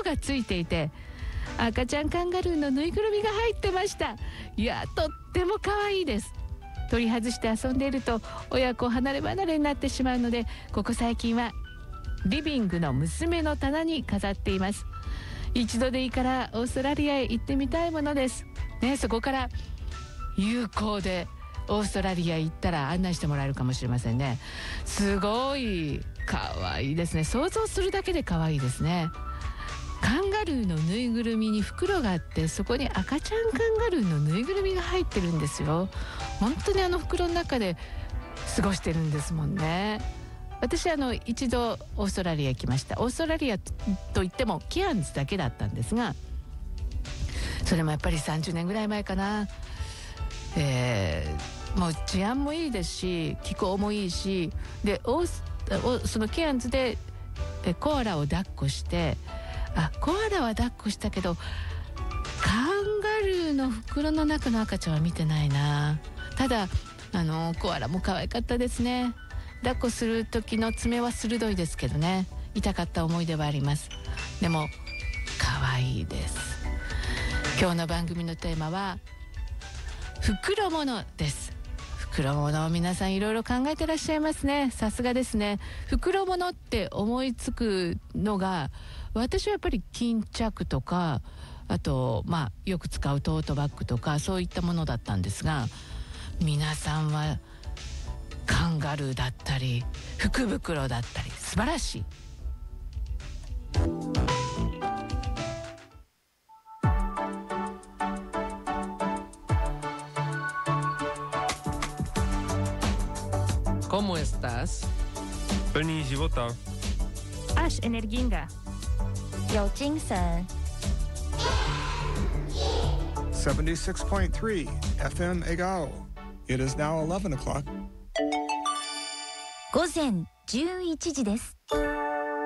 袋がついていて、赤ちゃんカンガルーのぬいぐるみが入ってました。いや、とっても可愛いです。取り外して遊んでいると親子離れ離れになってしまうので、ここ最近はリビングの娘の棚に飾っています。一度でいいからオーストラリアへ行ってみたいものですね。そこから有効でオーストラリア行ったら案内してもらえるかもしれませんね。すごい可愛いですね。想像するだけで可愛いですね。カンガルーのぬいぐるみに袋があって、そこに赤ちゃんカンガルーのぬいぐるみが入ってるんですよ。本当に袋の中で過ごしてるんですもんね。私一度オーストラリア行きました。オーストラリアといってもケアンズだけだったんですが、それもやっぱり30年ぐらい前かな。もう治安もいいですし、気候もいいし、でそのケアンズでコアラを抱っこして、コアラは抱っこしたけどカンガルーの袋の中の赤ちゃんは見てないな。ただコアラも可愛かったですね。抱っこする時の爪は鋭いですけどね、痛かった思い出はあります。でも可愛いです。今日の番組のテーマは袋物です。袋物を皆さんいろいろ考えてらっしゃいますね。さすがですね。袋物って思いつくのが、私はやっぱり巾着とか、あとよく使うトートバッグとか、そういったものだったんですが、皆さんはカンガルーだったり福袋だったり、素晴らしい。 ¿Cómo estás? Plný života. Až energinga. 有精神。 76.3 FM Egao. It is now 11 o'clock. 午前11時です。